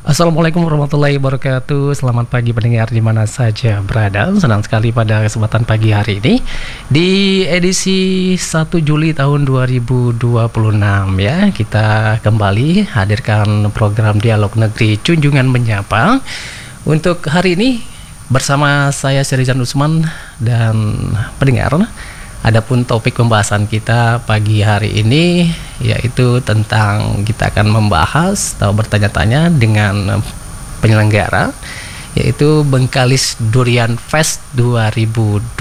Assalamualaikum warahmatullahi wabarakatuh. Selamat pagi pendengar di mana saja berada. Senang sekali pada kesempatan pagi hari ini di edisi 1 Juli tahun 2026 ya. Kita kembali hadirkan program Dialog Negeri Junjungan Menyapa. Untuk hari ini bersama saya Sirizan Usman dan pendengar. Adapun topik pembahasan kita pagi hari ini yaitu tentang kita akan membahas atau bertanya-tanya dengan penyelenggara yaitu Bengkalis Durian Fest 2026.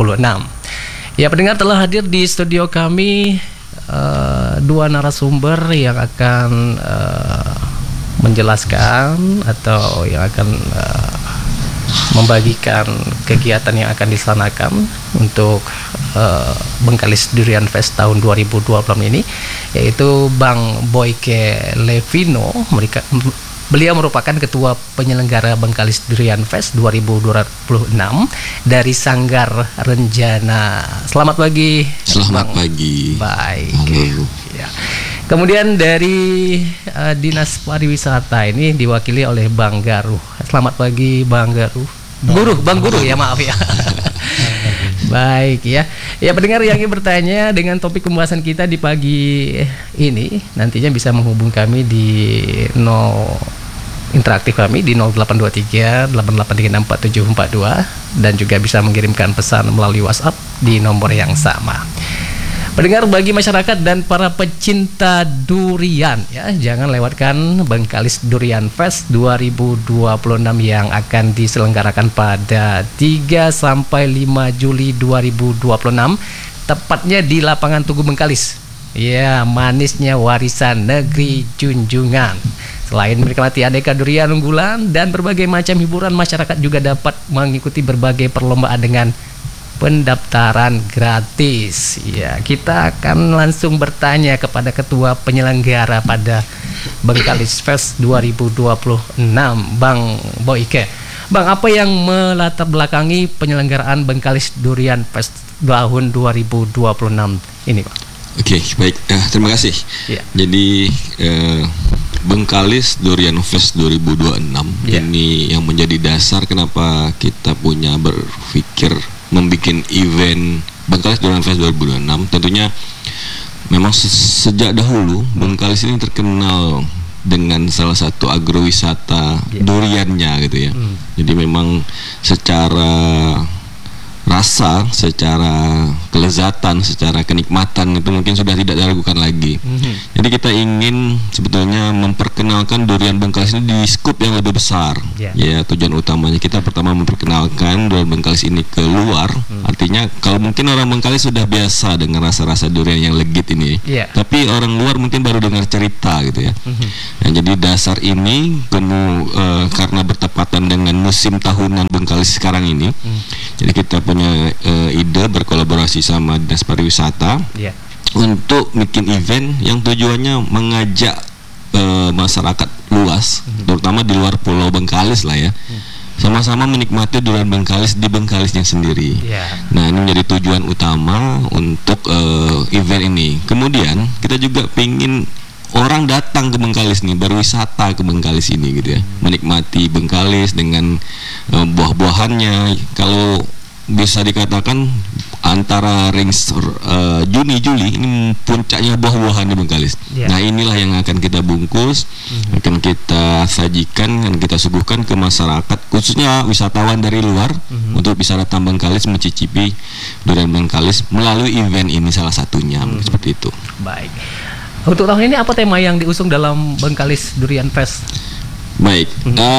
Ya, pendengar, telah hadir di studio kami dua narasumber yang akan menjelaskan atau yang akan membagikan kegiatan yang akan dilaksanakan untuk Bengkalis Durian Fest tahun 2026 ini, yaitu Bang Boyke Levino. Beliau merupakan ketua penyelenggara Bengkalis Durian Fest 2026 dari Sanggar Renjana. Selamat pagi. Selamat pagi. Baik. Halo. Ya. Kemudian dari Dinas Pariwisata ini diwakili oleh Bang Garuh. Selamat pagi Bang Garuh. Bang Guru ya, maaf ya. Baik ya. Ya, pendengar yang ingin bertanya dengan topik pembahasan kita di pagi ini nantinya bisa menghubungi kami di interaktif kami di 0823 88364742 dan juga bisa mengirimkan pesan melalui WhatsApp di nomor yang sama. Pendengar, bagi masyarakat dan para pecinta durian ya, jangan lewatkan Bengkalis Durian Fest 2026 yang akan diselenggarakan pada 3 sampai 5 Juli 2026 tepatnya di lapangan Tugu Bengkalis. Ya, manisnya warisan negeri Junjungan. Selain menikmati aneka durian unggulan dan berbagai macam hiburan, masyarakat juga dapat mengikuti berbagai perlombaan dengan pendaftaran gratis. Ya, kita akan langsung bertanya kepada ketua penyelenggara pada Bengkalis Fest 2026, Bang Boyke. Bang, apa yang melatar belakangi penyelenggaraan Bengkalis Durian Fest tahun 2026 ini, Pak? Oke, baik. Terima kasih. Ya. Jadi Bengkalis Durian Fest 2026 ini yang menjadi dasar kenapa kita punya berpikir membuat event Bengkalis Durian Fest 2026. Tentunya memang sejak dahulu Bengkalis ini terkenal dengan salah satu agrowisata duriannya gitu ya. Jadi memang secara rasa, secara kelezatan, secara kenikmatan itu mungkin sudah tidak diragukan lagi. Jadi kita ingin sebetulnya memperkenalkan durian Bengkalis ini di skup yang lebih besar. Ya, tujuan utamanya kita pertama memperkenalkan durian Bengkalis ini keluar. Artinya kalau mungkin orang Bengkalis sudah biasa dengan rasa-rasa durian yang legit ini, tapi orang luar mungkin baru dengar cerita gitu ya. Nah, jadi dasar ini karena bertepatan dengan musim tahunan Bengkalis sekarang ini, jadi kita punya ide berkolaborasi sama Dinas Pariwisata untuk bikin event yang tujuannya mengajak masyarakat luas, terutama di luar Pulau Bengkalis lah ya, sama-sama menikmati durian Bengkalis di Bengkalisnya sendiri. Nah, ini menjadi tujuan utama untuk event ini. Kemudian kita juga pingin orang datang ke Bengkalis nih, berwisata ke Bengkalis ini gitu ya, menikmati Bengkalis dengan buah-buahannya. Kalau bisa dikatakan antara range Juni-Juli ini puncaknya buah-buahan di Bengkalis. Nah, inilah yang akan kita bungkus, akan kita sajikan dan kita suguhkan ke masyarakat, khususnya wisatawan dari luar, untuk bisa datang Bengkalis mencicipi durian Bengkalis melalui event ini salah satunya. Seperti itu. Baik. Untuk tahun ini apa tema yang diusung dalam Bengkalis Durian Fest? Baik,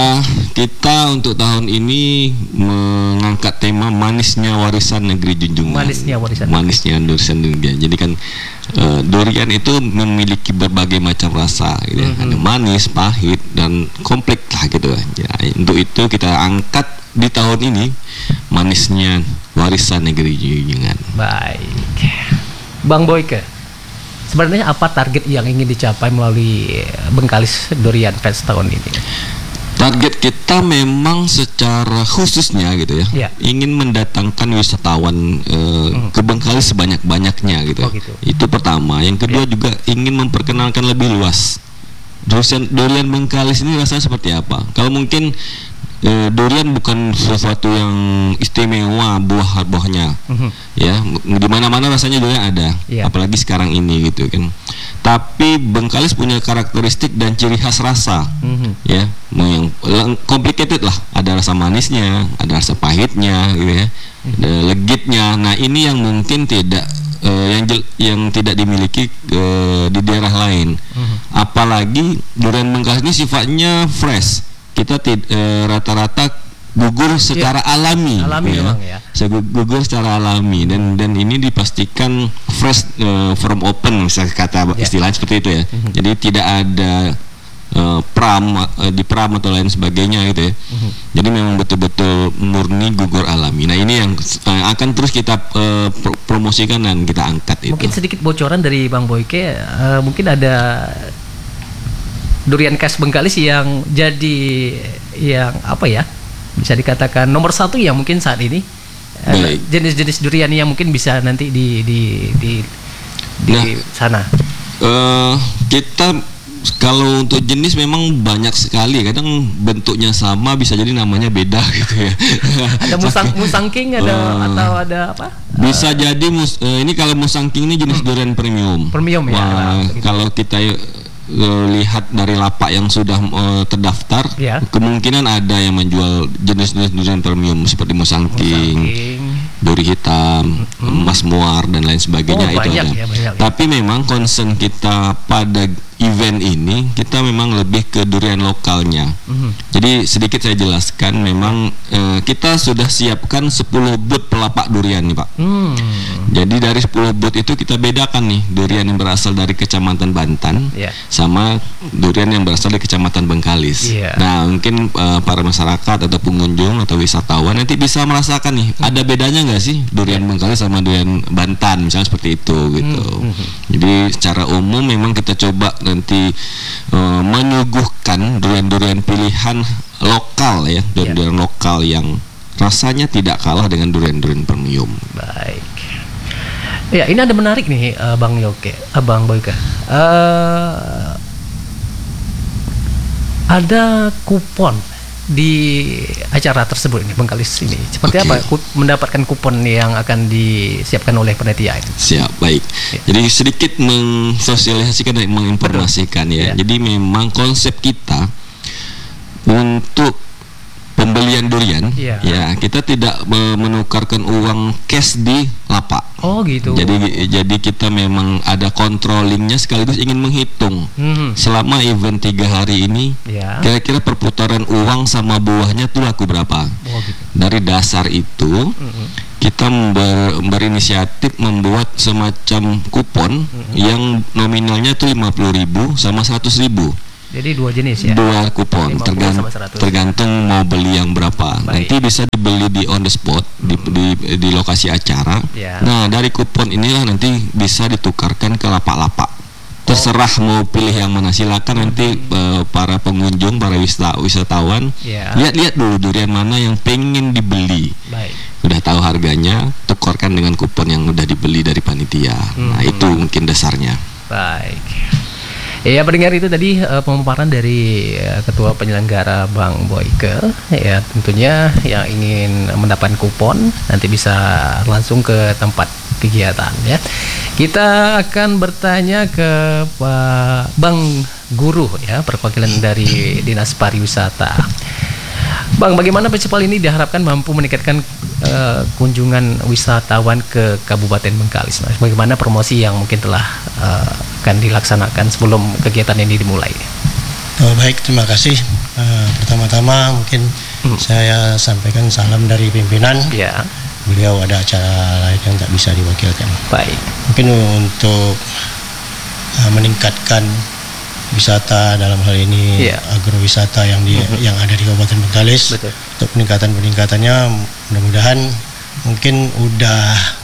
kita untuk tahun ini mengangkat tema manisnya warisan negeri Junjungan. Manisnya warisan durian. Jadi kan durian itu memiliki berbagai macam rasa, gitu ya. Ada manis, pahit, dan kompleks lah gitu. Ya, untuk itu kita angkat di tahun ini manisnya warisan negeri Junjungan. Baik, Bang Boyke, sebenarnya apa target yang ingin dicapai melalui Bengkalis Durian Fest tahun ini? Target kita memang secara khususnya gitu ya, ingin mendatangkan wisatawan ke Bengkalis sebanyak-banyaknya gitu. Itu pertama. Yang kedua juga ingin memperkenalkan lebih luas durian Bengkalis ini rasanya seperti apa? Kalau mungkin durian bukan sesuatu yang istimewa buahnya, ya di mana-mana rasanya durian ada, apalagi sekarang ini gitu kan. Tapi Bengkalis punya karakteristik dan ciri khas rasa, ya, yang complicated lah. Ada rasa manisnya, ada rasa pahitnya, gitu ya, ada legitnya. Nah ini yang mungkin tidak yang tidak dimiliki di daerah lain. Apalagi durian Bengkalis ini sifatnya fresh. Kita rata-rata gugur secara alami ya. Gugur secara alami dan ini dipastikan fresh from open, misalnya kata istilahnya seperti itu ya. Jadi tidak ada pram atau lain sebagainya gitu ya. Jadi memang betul-betul murni gugur alami. Nah ini yang akan terus kita promosikan dan kita angkat itu. Mungkin sedikit bocoran dari Bang Boyke, mungkin ada durian khas Bengkalis yang jadi yang apa ya, bisa dikatakan nomor satu yang mungkin saat ini jenis-jenis durian yang mungkin bisa nanti di sana. Kita kalau untuk jenis memang banyak sekali, kadang bentuknya sama bisa jadi namanya beda gitu ya. Ada Musang King atau ada apa? Bisa jadi ini kalau Musang King ini jenis durian premium. Premium ya. Kalau kita lihat dari lapak yang sudah terdaftar, kemungkinan ada yang menjual jenis-jenis durian premium seperti Musang King, duri hitam, emas muar dan lain sebagainya. Itu banyak, ada. Banyak, tapi memang concern kita pada event ini, kita memang lebih ke durian lokalnya. Jadi sedikit saya jelaskan, memang kita sudah siapkan 10 booth pelapak durian nih Pak. Jadi dari 10 booth itu kita bedakan nih durian yang berasal dari Kecamatan Bantan sama durian yang berasal dari Kecamatan Bengkalis. Nah mungkin para masyarakat atau pengunjung atau wisatawan nanti bisa merasakan nih, ada bedanya nggak sih durian Bengkalis sama durian Bantan, misalnya seperti itu gitu. Jadi secara umum memang kita coba nanti menyuguhkan durian-durian pilihan lokal ya, durian lokal yang rasanya tidak kalah dengan durian-durian premium. Baik. Ya, ini ada menarik nih Bang Boyke. Ada kupon di acara tersebut ini, Bengkalis ini. Seperti apa mendapatkan kupon yang akan disiapkan oleh panitia ini? Siap, baik. Jadi sedikit mensosialisasikan dan menginformasikan ya. Jadi memang konsep kita untuk pembelian durian, ya kita tidak menukarkan uang cash di lapak. Oh gitu. Jadi kita memang ada controllingnya, sekaligus ingin menghitung selama event 3 hari ini kira-kira perputaran uang sama buahnya tuh laku berapa. Gitu. Dari dasar itu kita berinisiatif membuat semacam kupon yang nominalnya tuh 50.000 sama 100.000. Jadi 2 jenis ya? 2 kupon, tergantung mau beli yang berapa. Nanti bisa dibeli di on the spot, di lokasi acara. Nah dari kupon inilah nanti bisa ditukarkan ke lapak-lapak. Terserah mau pilih yang mana, silakan nanti para pengunjung, para wisatawan lihat-lihat dulu durian mana yang pengen dibeli. Udah tahu harganya, tukarkan dengan kupon yang udah dibeli dari panitia. Nah itu mungkin dasarnya. Baik. Ya pendengar, itu tadi pemaparan dari Ketua Penyelenggara Bang Boyke. Ya tentunya yang ingin mendapatkan kupon nanti bisa langsung ke tempat kegiatan ya. Kita akan bertanya ke Pak Bang Guru ya, perwakilan dari Dinas Pariwisata. Bang, bagaimana festival ini diharapkan mampu meningkatkan kunjungan wisatawan ke Kabupaten Bengkalis? Bagaimana promosi yang mungkin telah akan dilaksanakan sebelum kegiatan ini dimulai? Baik, terima kasih. Pertama-tama mungkin saya sampaikan salam dari pimpinan. Beliau ada acara lain yang tak bisa diwakilkan. Baik. Mungkin untuk meningkatkan wisata dalam hal ini agrowisata yang ada di Kabupaten Bengkalis. Betul. Untuk peningkatannya mudah-mudahan mungkin udah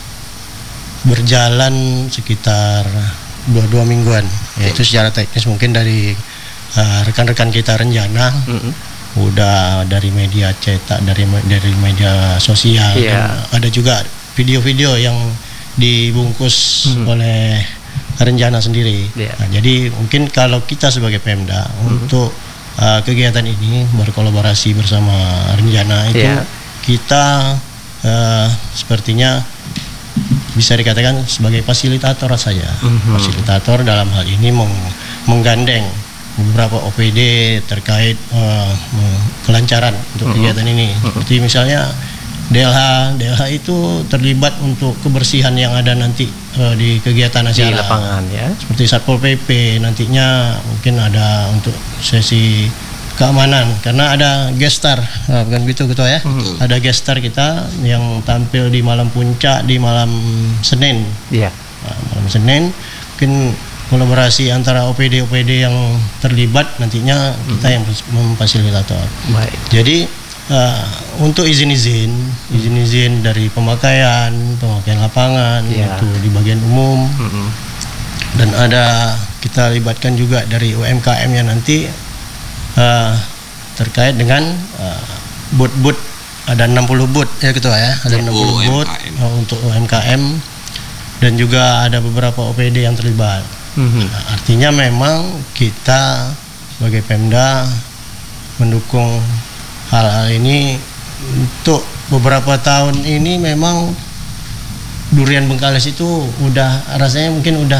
berjalan sekitar 2 mingguan. Yaitu secara teknis mungkin dari rekan-rekan kita rencana udah dari media cetak, dari media sosial, dan ada juga video-video yang dibungkus oleh Renjana sendiri. Iya. Nah, jadi mungkin kalau kita sebagai Pemda untuk kegiatan ini berkolaborasi bersama Renjana itu Iya. kita sepertinya bisa dikatakan sebagai fasilitator saja. Fasilitator dalam hal ini menggandeng beberapa OPD terkait kelancaran untuk kegiatan ini. Seperti misalnya DLH itu terlibat untuk kebersihan yang ada nanti di kegiatan Di acara. lapangan ya. Seperti Satpol PP nantinya mungkin ada untuk sesi keamanan karena ada gestar, bukan gitu Ketua ya. Ada gestar kita yang tampil di malam puncak di malam Senin. Iya. Nah, malam Senin mungkin kolaborasi antara OPD yang terlibat nantinya kita yang memfasilitator. Baik. Jadi untuk izin dari pemakaian lapangan Iya. itu di bagian umum dan ada kita libatkan juga dari UMKM-nya nanti terkait dengan booth ada 60 booth ya Ketua ya, ada 60 booth untuk UMKM dan juga ada beberapa OPD yang terlibat. Nah, artinya memang kita sebagai Pemda mendukung hal-hal ini. Untuk beberapa tahun ini memang durian Bengkalis itu udah rasanya mungkin udah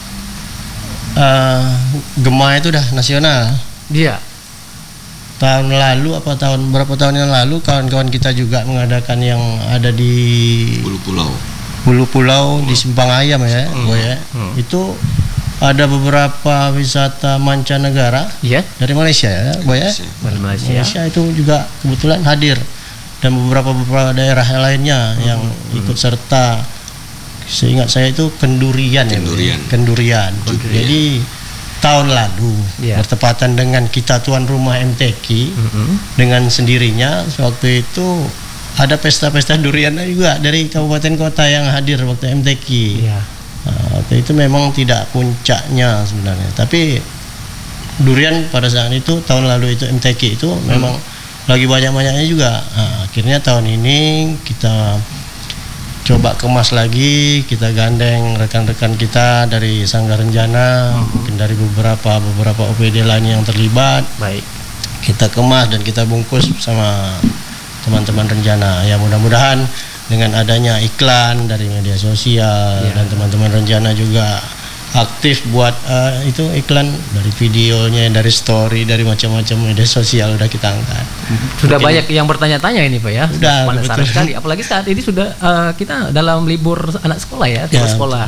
gema itu udah nasional. Iya. Tahun lalu berapa tahun yang lalu kawan-kawan kita juga mengadakan yang ada di Hulu Pulau di Simpang Ayam ya, Boy ya. Itu ada beberapa wisata mancanegara dari Malaysia ya, Boy ya. Malaysia itu juga kebetulan hadir dan beberapa daerah lainnya yang ikut serta. Seingat saya itu Kendurian. Jadi tahun lalu bertepatan dengan kita tuan rumah MTQ dengan sendirinya waktu itu ada pesta-pesta durian juga dari kabupaten kota yang hadir waktu MTQ. Waktu itu memang tidak puncaknya sebenarnya, tapi durian pada saat itu tahun lalu itu MTQ itu memang lagi banyak-banyaknya juga. Akhirnya tahun ini kita coba kemas lagi, kita gandeng rekan-rekan kita dari Sanggar Renjana, mungkin dari beberapa OPD lain yang terlibat. Baik. Kita kemas dan kita bungkus sama teman-teman Renjana. Ya mudah-mudahan dengan adanya iklan dari media sosial dan teman-teman Renjana juga aktif buat itu iklan dari videonya, dari story, dari macam-macam media sosial udah kita angkat. Sudah banyak yang bertanya-tanya ini Pak ya. Sudah, penasaran sekali. Apalagi saat ini sudah kita dalam libur anak sekolah ya, sekolah.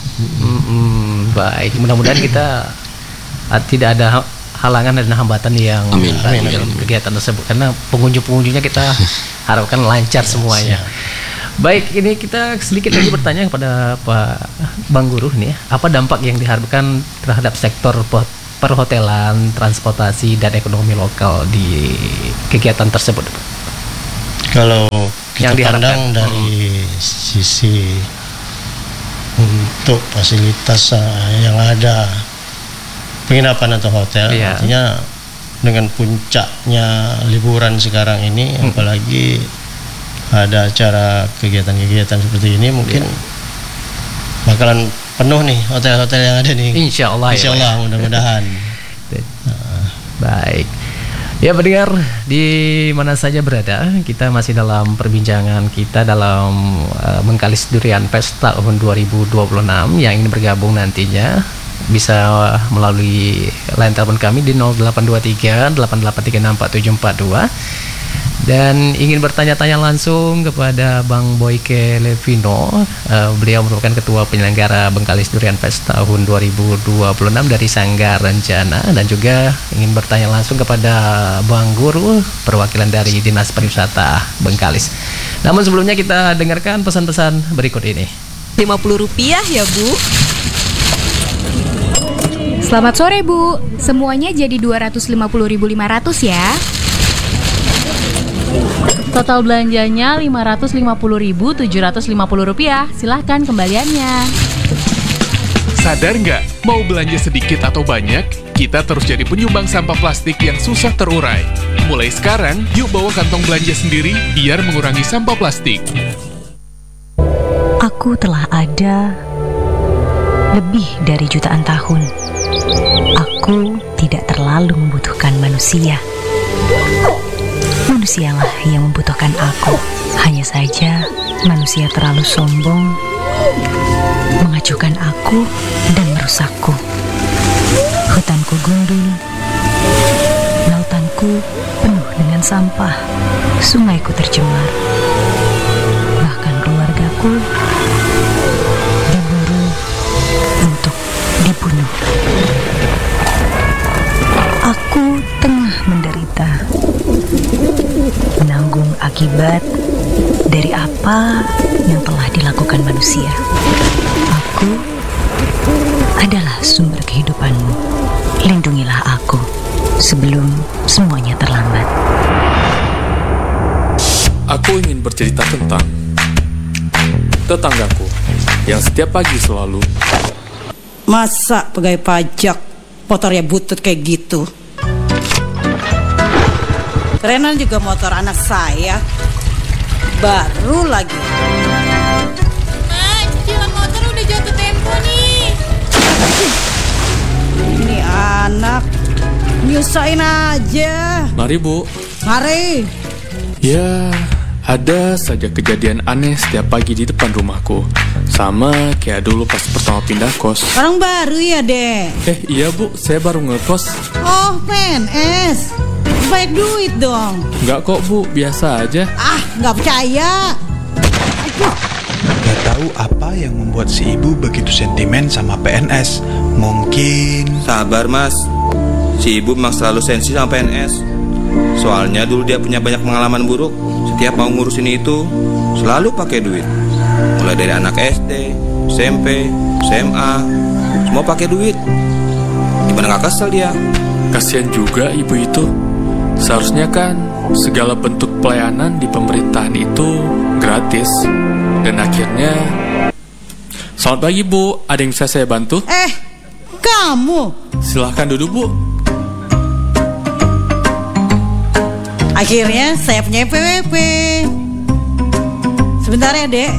Baik, mudah-mudahan kita tidak ada halangan dan hambatan yang dalam kegiatan tersebut karena pengunjung-pengunjungnya kita harapkan lancar semuanya. Baik, ini kita sedikit lagi bertanya kepada Pak Bang Guru nih, apa dampak yang diharapkan terhadap sektor perhotelan, transportasi dan ekonomi lokal di kegiatan tersebut? Kalau kita pandang dari sisi untuk fasilitas yang ada penginapan atau hotel, artinya dengan puncaknya liburan sekarang ini, apalagi ada acara kegiatan-kegiatan seperti ini mungkin bakalan penuh nih hotel-hotel yang ada nih. Insya Allah mudah-mudahan. Baik. Ya pendengar di mana saja berada, kita masih dalam perbincangan kita dalam Bengkalis Durian Fest tahun 2026. Yang ingin bergabung nantinya bisa melalui line telepon kami di 0823 88364742. Dan ingin bertanya-tanya langsung kepada Bang Boyke Levino, beliau merupakan Ketua Penyelenggara Bengkalis Durian Fest tahun 2026 dari Sanggar Renjana, dan juga ingin bertanya langsung kepada Bang Guru, perwakilan dari Dinas Pariwisata Bengkalis. Namun sebelumnya kita dengarkan pesan-pesan berikut ini. Rp50 ya Bu. Selamat sore Bu, semuanya jadi 250.500 ya. Total belanjanya Rp550.750. Silahkan kembaliannya. Sadar nggak? Mau belanja sedikit atau banyak, kita terus jadi penyumbang sampah plastik yang susah terurai. Mulai sekarang, yuk bawa kantong belanja sendiri biar mengurangi sampah plastik. Aku telah ada lebih dari jutaan tahun. Aku tidak terlalu membutuhkan manusia. Manusialah yang membutuhkan aku. Hanya saja manusia terlalu sombong, mengacuhkan aku dan merusakku. Hutanku gundul, lautanku penuh dengan sampah, sungaiku tercemar, bahkan keluargaku diburu untuk dibunuh. Aku tengah menderita, menanggung akibat dari apa yang telah dilakukan manusia. Aku adalah sumber kehidupanmu. Lindungilah aku sebelum semuanya terlambat. Aku ingin bercerita tentang tetanggaku yang setiap pagi selalu Masa pegawai pajak motornya butut kayak gitu? Kerenan juga motor anak saya, baru lagi. Cicilan motor udah jatuh tempo nih. Ini anak nyusahin aja. Mari Bu. Mari. Ya, ada saja kejadian aneh setiap pagi di depan rumahku. Sama kayak dulu pas pertama pindah kos. Orang baru ya, Dek? Iya Bu, saya baru ngekos. Oh, PNS. Banyak duit dong. Enggak kok Bu, biasa aja. Ah, nggak percaya. Gak tahu apa yang membuat si ibu begitu sentimen sama PNS. Mungkin... Sabar Mas, si ibu memang selalu sensi sama PNS. Soalnya dulu dia punya banyak pengalaman buruk. Setiap mau ngurusin itu selalu pakai duit. Mulai dari anak SD, SMP, SMA, semua pakai duit. Gimana gak kesel dia? Kasian juga ibu itu. Seharusnya kan segala bentuk pelayanan di pemerintahan itu gratis. Dan akhirnya... Selamat pagi Bu, ada yang bisa saya bantu? Kamu? Silahkan duduk Bu. Akhirnya saya punya PWP. Sebentar ya, Dek.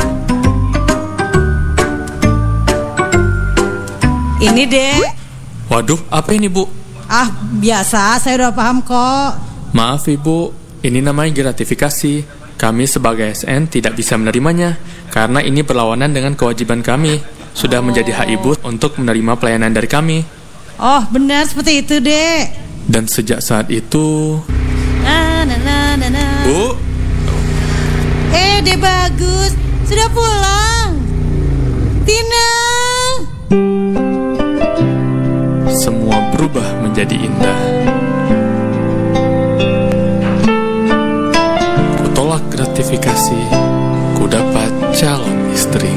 Ini, Dek. Waduh, apa ini Bu? Ah, biasa, saya udah paham kok. Maaf Ibu, ini namanya gratifikasi. Kami sebagai SN tidak bisa menerimanya karena ini berlawanan dengan kewajiban kami. Sudah menjadi hak Ibu untuk menerima pelayanan dari kami. Oh, benar seperti itu, Dek. Dan sejak saat itu... Bu? Dek bagus, sudah pulang. Tina. Semua berubah menjadi indah. Ku tolak gratifikasi, ku dapat calon istri.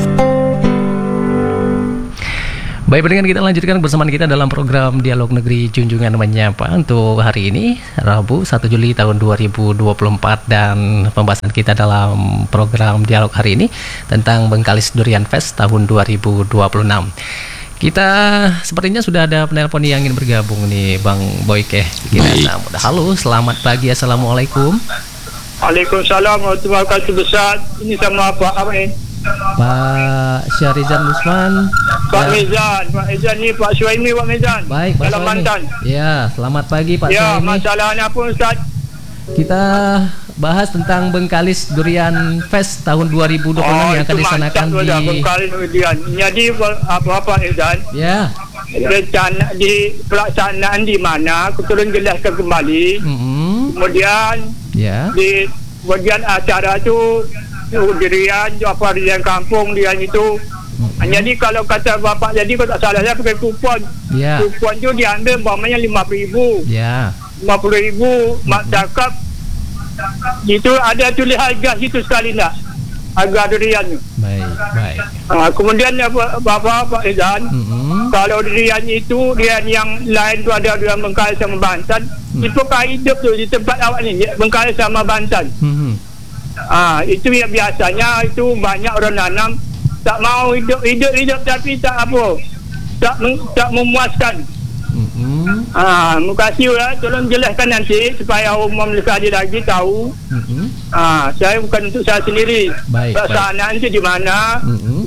Baik, pendengar, kita lanjutkan bersamaan kita dalam program Dialog Negeri Junjungan Menyapa untuk hari ini, Rabu 1 Juli tahun 2024, dan pembahasan kita dalam program Dialog hari ini tentang Bengkalis Durian Fest tahun 2026. Kita sepertinya sudah ada penelpon yang ingin bergabung nih, Bang Boyke. Halo, selamat pagi, Assalamualaikum. Waalaikumsalam warahmatullahi wabarakatuh. Ini sama Pak Amin. Pak Syarizan Usman. Pak Mizan ni Pak Suhaimi, Pak Mizan. Baik, Pak Suhaimi. Ya, selamat pagi Pak Suhaimi. Ya, masalahnya apa Ustaz? Kita bahas tentang Bengkalis Durian Fest tahun 2026 yang akan disanakan di Bengkalis Durian. Jadi apa Mizan? Ya. Rencana di pelaksanaan di mana? Aku turun jelaskan kembali. Kemudian di bagian acara tu durian, apa durian kampung, durian itu. Jadi kalau kata bapak, jadi kalau tak salah saya pakai kupon. Kupon tu diambil umpamanya 50,000. 50,000 mak cakap itu ada tulis harga situ sekali nak. Harga durian tu. Baik. Kemudian Pak Izan, kalau durian itu, durian yang lain tu ada durian Bengkalis sama Banten, itu kan hidup tu di tempat awak ni, Bengkalis sama Banten. Itu yang biasanya itu banyak orang nanam tak mau hidup tapi tak apa, tak memuaskan. Terima kasih lah, tolong jelaskan nanti supaya umum sekali lagi tahu. Saya bukan untuk saya sendiri. Pelaksanaan itu di mana,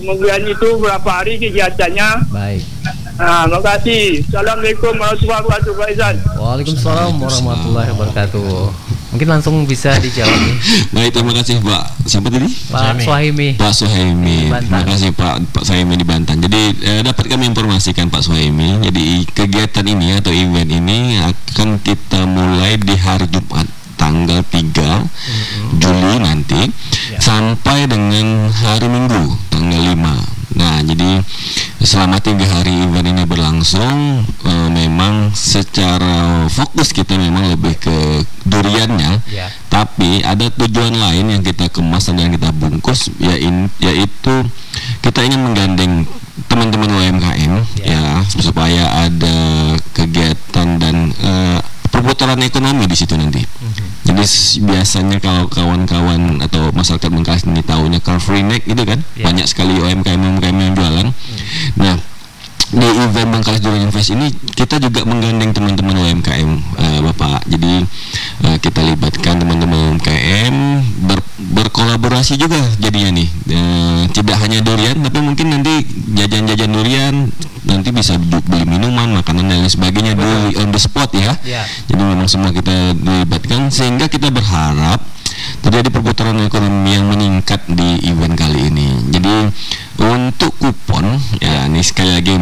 kemudian itu berapa hari kegiatannya. Baik. Nah, terima kasih. Assalamualaikum warahmatullahi wabarakatuh. Waalaikumsalam warahmatullahi wabarakatuh. Mungkin langsung bisa dijawab nih. Baik, terima kasih Pak. Siapa tadi? Pak Suhaimi. Pak Suhaimi. Terima kasih Pak Suhaimi di Banten. Jadi dapat kami informasikan Pak Suhaimi. Jadi kegiatan ini atau event ini akan kita mulai di hari Jumat tanggal 3 Juli nanti sampai dengan hari Minggu tanggal 5. Nah, jadi selama 3 hari event ini berlangsung, memang secara fokus kita memang lebih ke duriannya, tapi ada tujuan lain yang kita kemas dan yang kita bungkus, yaitu kita ingin menggandeng teman-teman UMKM ya, supaya ada kegiatan dan perputaran ekonomi di situ nanti. Jadi biasanya kalau kawan-kawan atau masyarakat Bengkalis ini tahunya car free night gitu kan, banyak sekali UMKM yang jualan. Nah, di event Bengkalis Durian Fest ini kita juga menggandeng teman-teman UMKM, Bapak. Jadi kita libatkan teman-teman UMKM berkolaborasi juga jadinya nih. Tidak hanya durian, tapi mungkin nanti jajan-jajan durian, nanti bisa beli minuman, makanan dan lain sebagainya di on the spot ya. Jadi memang semua kita dilibatkan sehingga kita berharap terjadi perputaran ekonomi yang meningkat di event kali ini. Jadi untuk kupon ya, ini sekali lagi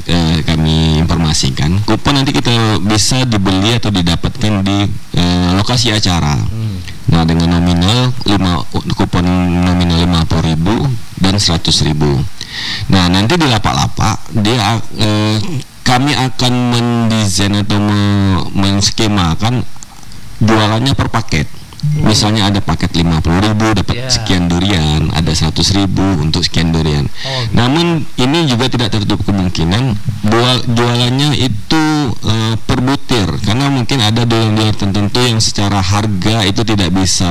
kami informasikan, kupon nanti kita bisa dibeli atau didapatkan di lokasi acara. Nah, dengan nominal kupon nominal 50.000 dan 100.000. Nah, nanti di lapak-lapak dia kami akan mendesain atau menskemakan jualannya per paket. Misalnya ada paket 50.000 dapat sekian durian, ada 100.000 untuk sekian durian. Namun ini juga tidak tertutup kemungkinan jualannya itu per butir, karena mungkin ada durian tertentu yang secara harga itu tidak bisa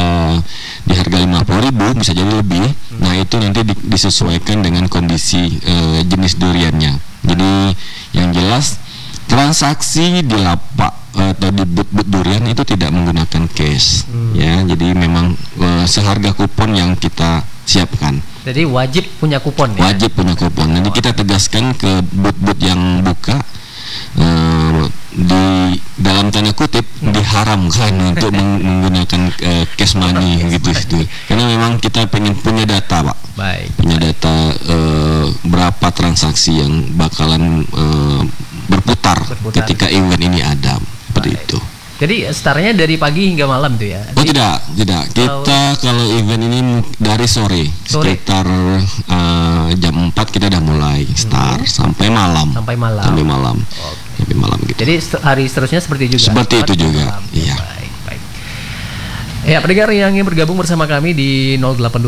di harga 50.000, bisa jadi lebih. Nah, itu nanti disesuaikan dengan kondisi jenis duriannya. Jadi yang jelas transaksi di lapak atau di but-but durian itu tidak menggunakan cash ya, jadi memang seharga kupon yang kita siapkan. Jadi wajib punya kupon ya? Wajib punya kupon. Nanti kita tegaskan ke but-but yang buka, di dalam tanda kutip diharamkan untuk menggunakan cash money gitu. Karena memang kita pengen punya data, Pak. Baik. Punya data berapa transaksi yang bakalan berputar ketika event ini ada. Seperti itu. Jadi startnya dari pagi hingga malam tuh ya? Oh tidak. Kita kalau event ini dari sore. Sekitar jam 4 kita udah mulai start sampai malam. Sampai malam gitu. Jadi hari seterusnya seperti juga. Seperti itu juga. Iya. Baik. Ya, pendengar yang ingin bergabung bersama kami di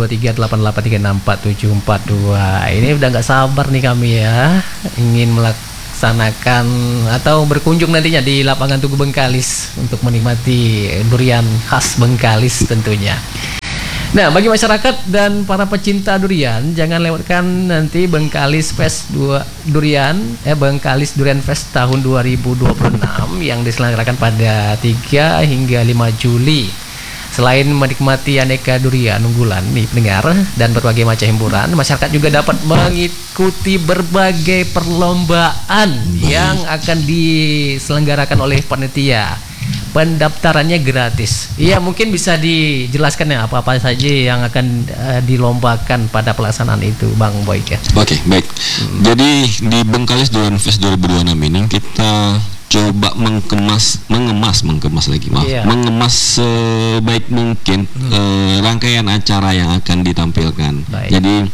082388364742. Ini udah nggak sabar nih kami ya, ingin melaksanakan atau berkunjung nantinya di lapangan Tugu Bengkalis untuk menikmati durian khas Bengkalis tentunya. Nah, bagi masyarakat dan para pecinta durian, jangan lewatkan nanti Bengkalis Fest Bengkalis Durian Fest tahun 2026 yang diselenggarakan pada 3 hingga 5 Juli. Selain menikmati aneka durian unggulan nih pendengar dan berbagai macam hiburan, masyarakat juga dapat mengikuti berbagai perlombaan yang akan diselenggarakan oleh panitia. Pendaftarannya gratis. Iya, mungkin bisa dijelaskan ya apa-apa saja yang akan dilombakan pada pelaksanaan itu, Bang Boyke. Oke, baik. Jadi di Bengkalis Durian Fest 2026 ini kita coba mengemas sebaik mungkin rangkaian acara yang akan ditampilkan. Baik. Jadi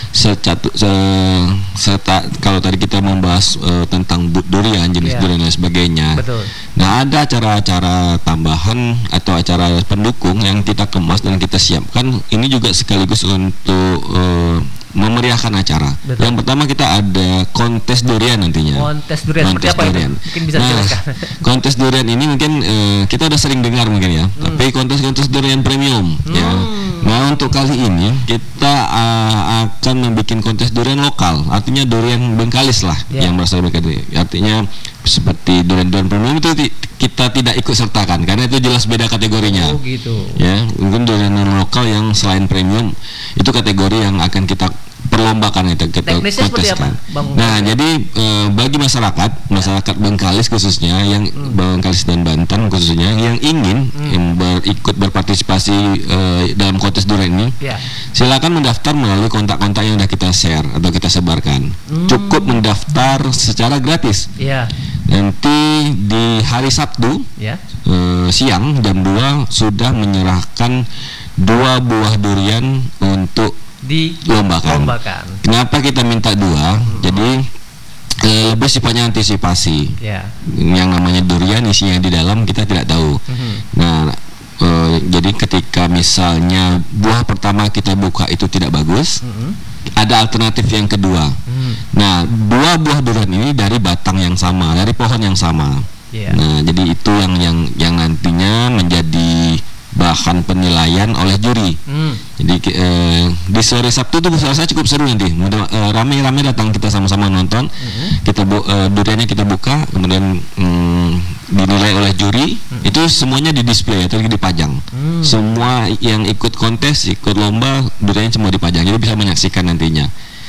kalau tadi kita membahas tentang but durian, jenis durian dan sebagainya. Betul. Nah, ada acara-acara tambahan atau acara pendukung yang kita kemas dan kita siapkan. Ini juga sekaligus untuk memeriahkan acara. Betul. Yang pertama kita ada kontes durian nantinya. Kontes durian seperti apa durian. Mungkin bisa dijelaskan. Kontes durian ini mungkin kita udah sering dengar mungkin ya. Tapi kontes durian premium ya. Nah, untuk kali ini kita akan membuat kontes durian lokal. Artinya durian Bengkalis lah yang berasal dari Bengkalis. Artinya seperti durian-durian premium itu kita tidak ikut sertakan karena itu jelas beda kategorinya. Oh gitu. Ya, mungkin durian lokal yang selain premium itu kategori yang akan kita perlombakan itu kita teknisnya seperti apa, konteskan. Bang? Nah, jadi bagi masyarakat Bengkalis khususnya yang Bengkalis dan Banten khususnya yang ingin ikut berpartisipasi dalam kontes durian ini, silakan mendaftar melalui kontak-kontak yang sudah kita share atau kita sebarkan. Cukup mendaftar secara gratis. Nanti di hari Sabtu siang jam 2 sudah menyerahkan 2 buah durian untuk dilombakan. Kenapa kita minta 2? Jadi lebih sifatnya antisipasi. Yang namanya durian isinya di dalam kita tidak tahu. Nah, jadi ketika misalnya buah pertama kita buka itu tidak bagus, ada alternatif yang kedua. Nah, 2 buah durian ini dari batang yang sama, dari pohon yang sama. Nah, jadi itu yang nantinya menjadi bahan penilaian oleh juri. Jadi di sore Sabtu itu saya cukup seru nanti. Rame-rame datang, kita sama-sama nonton. Kita duriannya kita buka, kemudian dinilai oleh juri. Itu semuanya di display atau dipajang. Semua yang ikut kontes, ikut lomba, duriannya semua dipajang. Jadi bisa menyaksikan nantinya.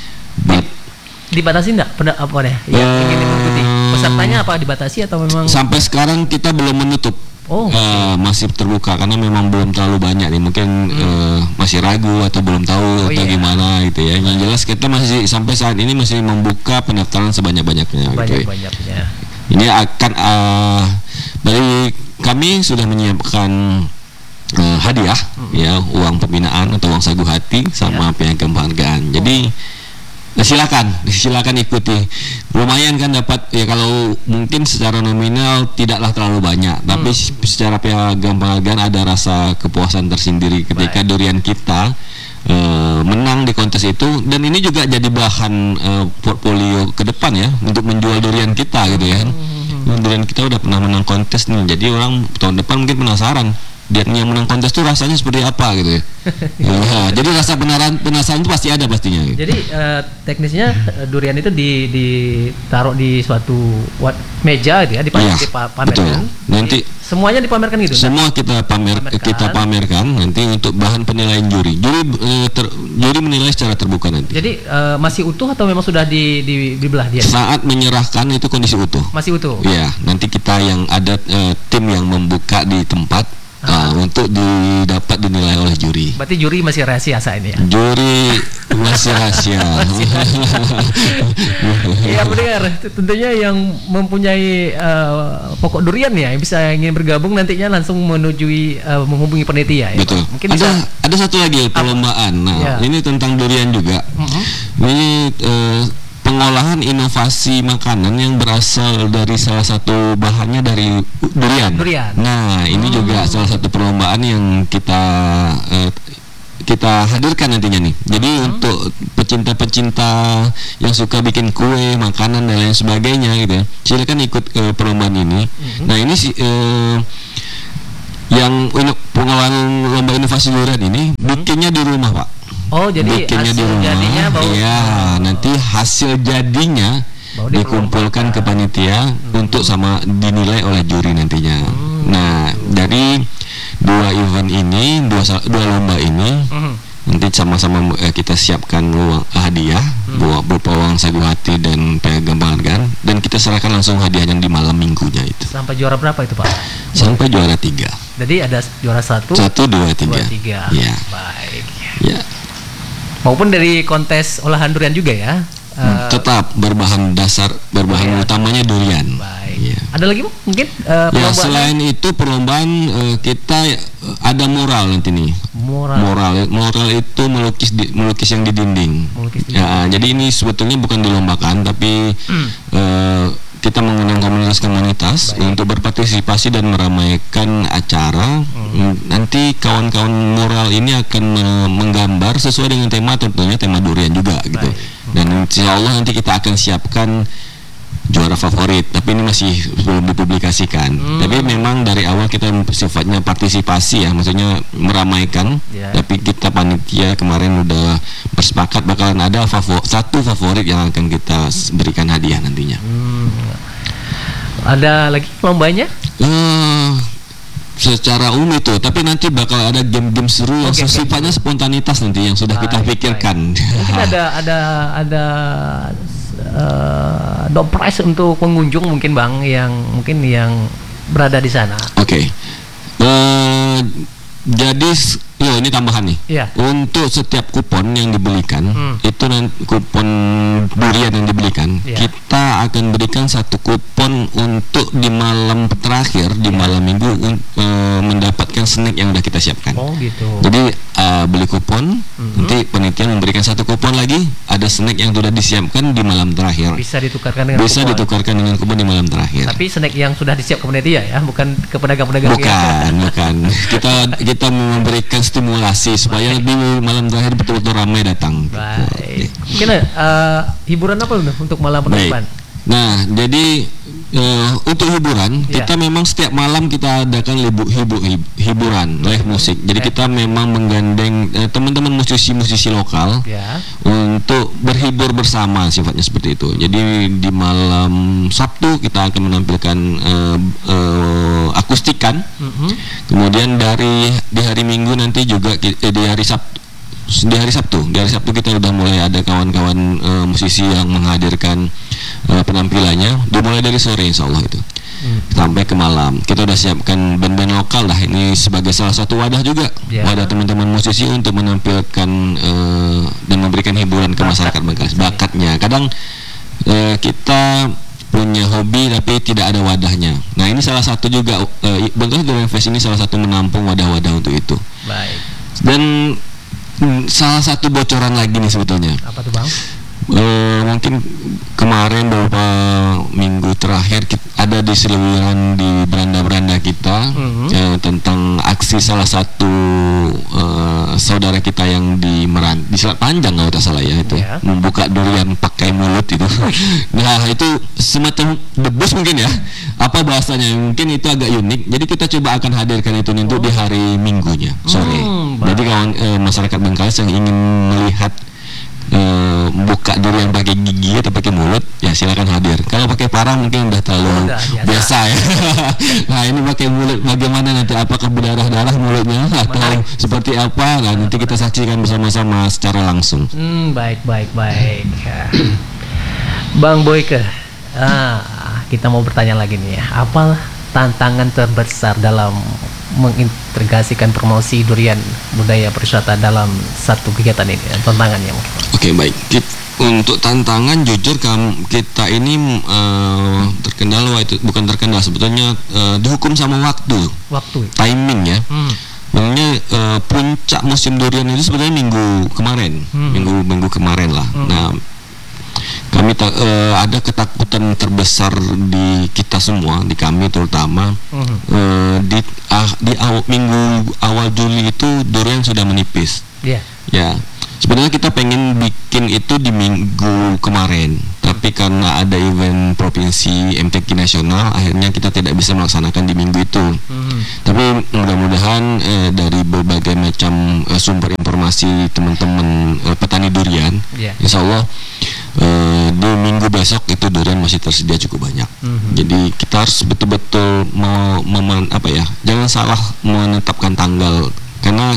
Dibatasi enggak apa deh yang ingin mengikuti? Pesertanya apa dibatasi atau memang? Sampai sekarang kita belum menutup. Masih terbuka karena memang belum terlalu banyak nih, mungkin masih ragu atau belum tahu atau gimana gitu ya. Yang jelas kita masih sampai saat ini masih membuka pendaftaran sebanyak-banyaknya. Banyak-banyaknya. Ini akan dari kami sudah menyiapkan hadiah ya, uang pembinaan atau uang sagu hati sama piagam penghargaan. Jadi silakan ikuti. Lumayan kan dapat ya, kalau mungkin secara nominal tidaklah terlalu banyak, tapi secara piagam penghargaan ada rasa kepuasan tersendiri ketika durian kita menang di kontes itu, dan ini juga jadi bahan portfolio ke depan ya untuk menjual durian kita gitu ya. Durian kita udah pernah menang kontes nih, jadi orang tahun depan mungkin penasaran dia yang menang kontes itu rasanya seperti apa gitu ya. Jadi rasa penasaran itu pasti ada pastinya. Gitu. Jadi teknisnya durian itu ditaruh di suatu meja gitu ya, dipamerkan. Betul. Nanti semuanya dipamerkan gitu. Semua kita pamerkan nanti untuk bahan penilaian juri. Juri menilai secara terbuka nanti. Jadi masih utuh atau memang sudah dibelah dia? Saat menyerahkan itu kondisi utuh. Masih utuh. Iya, nanti kita yang ada tim yang membuka di tempat untuk didapat dinilai oleh juri. Berarti juri masih rahasia saat ini ya? Juri masih rahasia. Iya benar. Tentunya yang mempunyai pokok durian ya, yang bisa ingin bergabung nantinya langsung menghubungi panitia ya. Betul. Mungkin ada satu lagi perlombaan. Nah, ini tentang durian juga. Ini pengolahan inovasi makanan yang berasal dari salah satu bahannya dari durian. Nah, ini juga salah satu perlombaan yang kita hadirkan nantinya nih. Jadi untuk pecinta-pecinta yang suka bikin kue, makanan dan lain sebagainya gitu ya, silakan ikut perlombaan ini. Nah, ini yang pengolahan lomba inovasi durian ini bikinnya di rumah, Pak. Oh, jadi hasil jadinya nanti hasil jadinya dikumpulkan ke panitia untuk sama dinilai oleh juri nantinya. Nah, dari 2 event ini, dua lomba ini nanti sama-sama kita siapkan hadiah berupa uang sagu hati dan piagam penghargaan, dan kita serahkan langsung hadiahnya di malam minggunya itu. Sampai juara berapa itu, Pak? Sampai juara 3. Jadi ada juara 1, 2, 3. Ya. Baik. Ya. Maupun dari kontes olahan durian juga ya? Tetap berbahan utamanya durian. Baik. Ya. Ada lagi mungkin? Selain itu perlombaan kita ada mural nanti nih. Mural itu melukis yang di dinding. Jadi ini sebetulnya bukan dilombakan, tapi kita mengundang komunitas untuk berpartisipasi dan meramaikan acara. Nanti kawan-kawan mural ini akan menggambar sesuai dengan tema, tentunya tema durian juga gitu. Dan insya Allah nanti kita akan siapkan juara favorit, tapi ini masih belum dipublikasikan. Tapi memang dari awal kita sifatnya partisipasi ya, maksudnya meramaikan. Tapi kita panitia kemarin udah bersepakat bakalan ada satu favorit yang akan kita berikan hadiah nantinya. Ada lagi lombanya? secara umum itu, tapi nanti bakal ada game-game seru yang sifatnya spontanitas nanti yang sudah kita pikirkan. Mungkin ada door prize untuk pengunjung mungkin Bang yang berada di sana. Oke. Jadi ini tambahan nih. Yeah. Untuk setiap kupon yang dibelikan, itu kupon durian yang dibelikan, kita akan berikan satu kupon untuk di malam terakhir, di malam minggu mendapatkan snack yang udah kita siapkan. Oh gitu. Jadi beli kupon, nanti panitia memberikan satu kupon lagi, ada snack yang sudah disiapkan di malam terakhir. Bisa ditukarkan dengan kupon di malam terakhir. Tapi snack yang sudah disiapkan panitia ya, bukan ke pedagang-pedagang. Bukan. Kita memberikan stimulasi supaya di malam terakhir betul-betul ramai datang. Baik. Mungkin hiburan apa untuk malam penutupan? Nah, jadi untuk hiburan kita memang setiap malam kita adakan hiburan live musik. Jadi kita memang menggandeng teman-teman musisi-musisi lokal untuk berhibur bersama, sifatnya seperti itu. Jadi di malam Sabtu kita akan menampilkan akustikan. Kemudian di hari Minggu nanti juga di hari Sabtu kita udah mulai ada kawan-kawan musisi yang menghadirkan penampilannya, dimulai dari sore insya Allah itu sampai ke malam. Kita udah siapkan band-band lokal lah, ini sebagai salah satu wadah juga, wadah teman-teman musisi untuk menampilkan dan memberikan hiburan ke masyarakat Bengkalis. Bakatnya kadang kita punya hobi tapi tidak ada wadahnya. Nah ini salah satu juga Bengkalis Durian Fest ini salah satu menampung wadah-wadah untuk itu. Baik. Dan salah satu bocoran lagi nih sebetulnya. Apa tuh Bang? Mungkin kemarin beberapa minggu terakhir ada di seliweran di beranda-beranda kita tentang aksi salah satu saudara kita yang di Selat Panjang kalau tak salah ya itu membuka durian pakai mulut itu. Nah itu semacam debus mungkin ya, apa bahasanya, mungkin itu agak unik. Jadi kita coba akan hadirkan itu untuk di hari Minggunya sore. Jadi kawan masyarakat Bengkalis yang ingin melihat buka durian pakai gigi atau pakai mulut, ya silakan hadir. Kalau pakai parang mungkin udah terlalu biasa ya. Nah ini pakai mulut, bagaimana nanti, apakah berdarah-darah mulutnya atau seperti apa? Nah nanti kita saksikan bersama-sama secara langsung. Baik. Bang Boyke, kita mau bertanya lagi nih ya, apa tantangan terbesar dalam mengintegrasikan promosi durian budaya pariwisata dalam satu kegiatan ini, tantangannya mungkin? Oke, baik. Untuk tantangan jujur kita ini terkendala, itu bukan terkendala sebetulnya, dihukum sama waktu timing ya. Sebenarnya puncak musim durian itu sebenarnya minggu kemarin lah. Nah kami ada ketakutan terbesar di kita semua, di kami terutama, di minggu awal Juli itu durian sudah menipis. Ya, sebenarnya kita pengen bikin itu di minggu kemarin, tapi karena ada event provinsi MTQ nasional, akhirnya kita tidak bisa melaksanakan di minggu itu. Tapi mudah-mudahan dari berbagai macam sumber informasi teman-teman petani durian, insya Allah di minggu besok itu durian masih tersedia cukup banyak. Jadi kita harus betul-betul jangan salah menetapkan tanggal, karena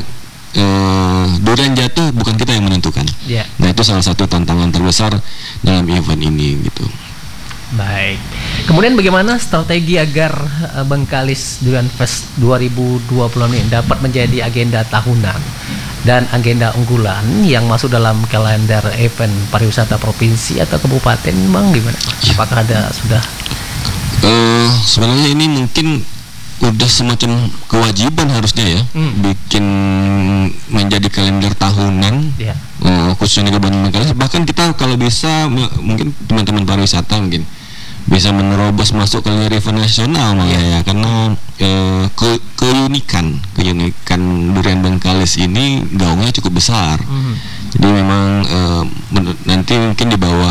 durian jatuh bukan kita yang menentukan. Nah itu salah satu tantangan terbesar dalam event ini gitu. Baik. Kemudian bagaimana strategi agar Bengkalis Durian Fest 2020 ini dapat menjadi agenda tahunan dan agenda unggulan yang masuk dalam kalender event pariwisata provinsi atau kabupaten, Bang, gimana? Apakah ada sudah? Sebenarnya ini mungkin udah semacam kewajiban harusnya ya, bikin menjadi kalender tahunan, khususnya di Kabupaten Bengkalis. Bahkan kita kalau bisa mungkin teman-teman pariwisata mungkin bisa menerobos masuk kalender event nasional malah ya, karena keunikan durian Bengkalis ini gaungnya cukup besar. Jadi memang nanti mungkin di bawah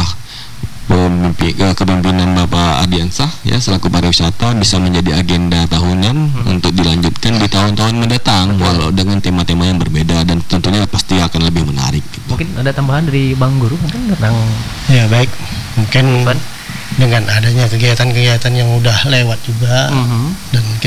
kepemimpinan Bapak Adiansah ya selaku pariwisata bisa menjadi agenda tahunan untuk dilanjutkan di tahun-tahun mendatang, walau dengan tema-tema yang berbeda dan tentunya pasti akan lebih menarik gitu. Mungkin ada tambahan dari Bang Guru mungkin tentang baik, mungkin dengan adanya kegiatan-kegiatan yang udah lewat juga dan kita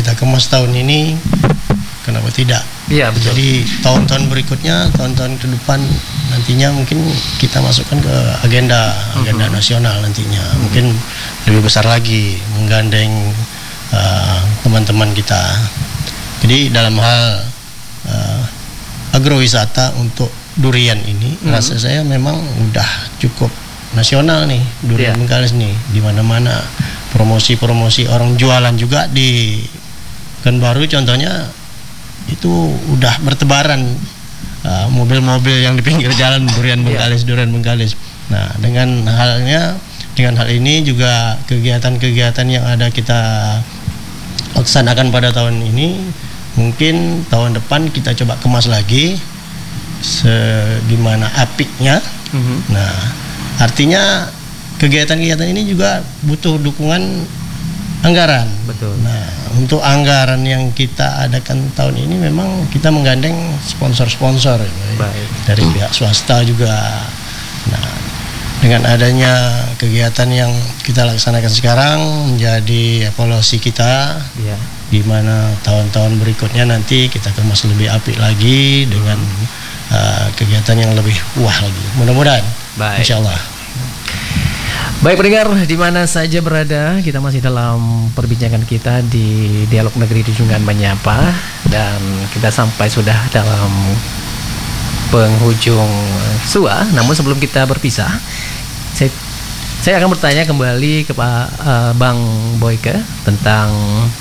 kita kemas tahun ini, kenapa tidak? Iya, betul. Jadi tahun-tahun berikutnya, tahun-tahun ke depan nantinya mungkin kita masukkan ke agenda nasional nantinya. Mungkin lebih besar lagi, menggandeng teman-teman kita. Jadi dalam hal agrowisata untuk durian ini, rasa saya memang udah cukup nasional nih, durian Bengkalis nih, di mana-mana promosi-promosi orang jualan juga di Pekanbaru contohnya itu udah bertebaran mobil-mobil yang di pinggir jalan durian Bengkalis. Nah, dengan hal ini juga kegiatan-kegiatan yang ada kita laksanakan pada tahun ini, mungkin tahun depan kita coba kemas lagi segimana apiknya. Nah, artinya kegiatan-kegiatan ini juga butuh dukungan anggaran. Betul. Nah, untuk anggaran yang kita adakan tahun ini memang kita menggandeng sponsor-sponsor dari pihak swasta juga. Nah, dengan adanya kegiatan yang kita laksanakan sekarang menjadi evaluasi kita, di mana tahun-tahun berikutnya nanti kita kemas lebih apik lagi dengan kegiatan yang lebih wah lagi. Mudah-mudahan, insyaallah. Baik pendengar, di mana saja berada, kita masih dalam perbincangan kita di Dialog Negeri di Jungan Menyapa, dan kita sampai sudah dalam penghujung SUA. Namun sebelum kita berpisah, saya akan bertanya kembali ke Pak Bang Boyke tentang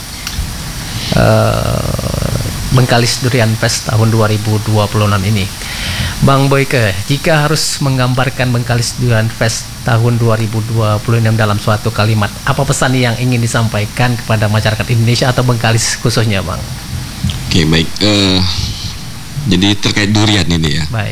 Bengkalis Durian Fest tahun 2026 ini. Bang Boyke, jika harus menggambarkan Bengkalis Durian Fest tahun 2026 dalam suatu kalimat, apa pesan yang ingin disampaikan kepada masyarakat Indonesia atau Bengkalis khususnya, Bang? Oke, baik. Jadi terkait durian ini ya. Baik.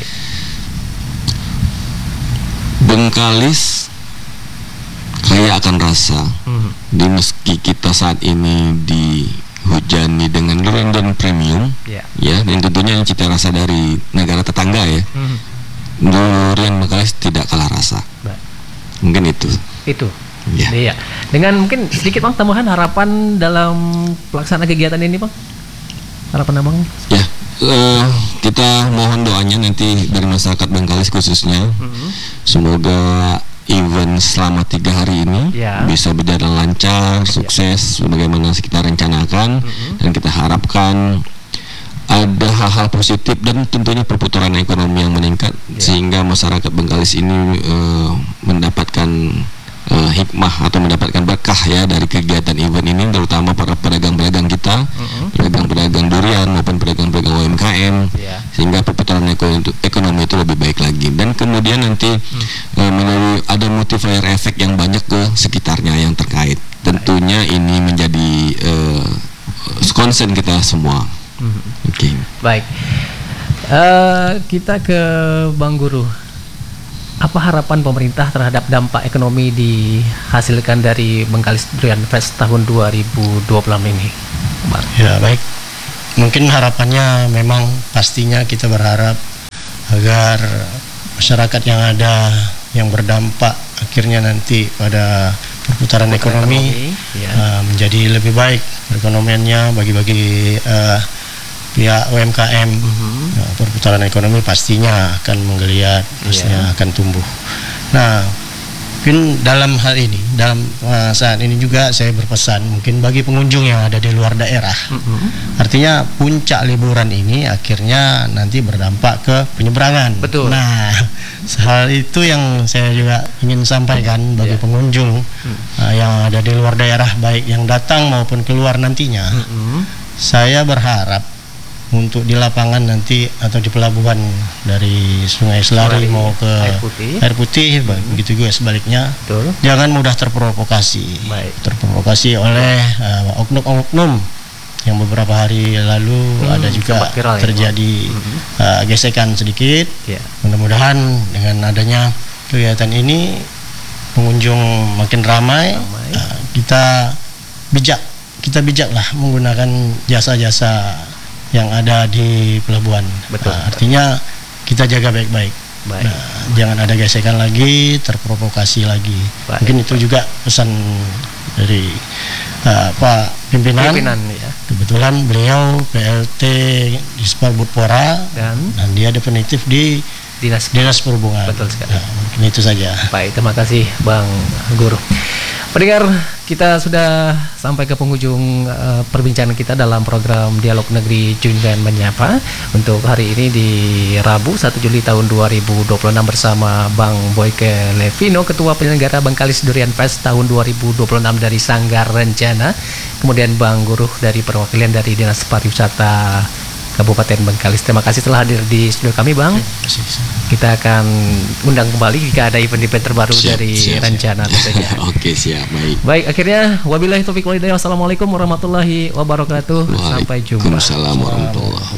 Bengkalis kaya akan rasa. Di meski kita saat ini dihujani dengan durian premium, ya, dan tentunya yang cita rasa dari negara tetangga ya. Durian Bengkalis tidak kalah rasa. Mungkin itu. Iya. Dengan mungkin sedikit Bang tambahan harapan dalam pelaksanaan kegiatan ini, Bang. Harapan Abang? Ya, kita mohon doanya nanti dari masyarakat Bengkalis khususnya. Semoga event selama 3 hari ini bisa berjalan lancar, sukses sebagaimana kita rencanakan, dan kita harapkan ada hal-hal positif dan tentunya perputaran ekonomi yang meningkat sehingga masyarakat Bengkalis ini mendapatkan hikmah atau mendapatkan berkah ya dari kegiatan event ini, terutama para pedagang-pedagang kita, pedagang-pedagang durian maupun pedagang-pedagang UMKM, sehingga perputaran ekonomi itu lebih baik lagi, dan kemudian nanti melalui ada multiplier efek yang banyak ke sekitarnya yang terkait. Tentunya ini menjadi concern kita semua. Baik, kita ke Bang Guru. Apa harapan pemerintah terhadap dampak ekonomi dihasilkan dari Bengkalis Durian Fest tahun 2026 ini, Bang? Ya, baik. Mungkin harapannya memang pastinya kita berharap agar masyarakat yang ada yang berdampak akhirnya nanti pada perputaran ekonomi menjadi lebih baik perekonomiannya bagi pihak UMKM. Perputaran ekonomi pastinya akan menggeliat, pastinya akan tumbuh. Nah, mungkin dalam hal ini, dalam saat ini juga saya berpesan mungkin bagi pengunjung yang ada di luar daerah. Artinya puncak liburan ini akhirnya nanti berdampak ke penyeberangan. Betul. Nah, hal itu yang saya juga ingin sampaikan bagi pengunjung yang ada di luar daerah, baik yang datang maupun keluar nantinya. Saya berharap untuk di lapangan nanti atau di pelabuhan dari Sungai Selari mau ke Air Putih, begitu juga sebaliknya. Jangan mudah terprovokasi. Terprovokasi oleh oknum-oknum yang beberapa hari lalu ada juga terjadi gesekan sedikit. Mudah-mudahan dengan adanya kegiatan ini pengunjung makin ramai. Kita bijaklah menggunakan jasa-jasa yang ada di pelabuhan. Artinya kita jaga baik-baik. Jangan ada gesekan lagi, terprovokasi lagi. Mungkin itu juga pesan dari Pak Pimpinan Kebetulan beliau PLT Dispar Budpora dan dia definitif di Dinas Perhubungan. Betul sekali. Nah, mungkin itu saja. Baik, terima kasih Bang Guru. Pendengar, kita sudah sampai ke penghujung perbincangan kita dalam program Dialog Negeri Junjungan Menyapa untuk hari ini di Rabu 1 Juli tahun 2026 bersama Bang Boyke Levino, Ketua Penyelenggara Bengkalis Durian Fest tahun 2026 dari Sanggar Rencana, kemudian Bang Guru dari perwakilan dari Dinas Pariwisata Kabupaten Bengkalis. Terima kasih telah hadir di studio kami, Bang. Kita akan undang kembali jika ada event-event terbaru dari Rencana tentunya. Oke, siap, baik. Baik, akhirnya wabillahi taufiq wal hidayah. Wassalamualaikum warahmatullahi wabarakatuh. Sampai jumpa. Waalaikumsalam warahmatullahi wabarakatuh.